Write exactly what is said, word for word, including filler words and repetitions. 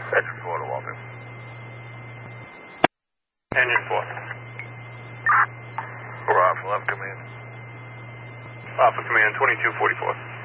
Engine four to Walter. Engine four. We're off, left command. Alpha Command, twenty-two forty-four.